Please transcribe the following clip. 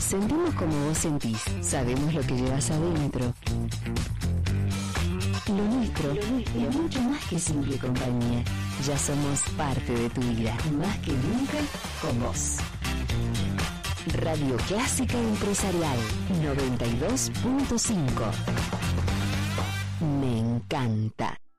Sentimos como vos sentís, sabemos lo que llevas adentro. Lo nuestro es mucho más que simple compañía. Ya somos parte de tu vida, más que nunca con vos. Radio Clásica Empresarial 92.5. Me encanta.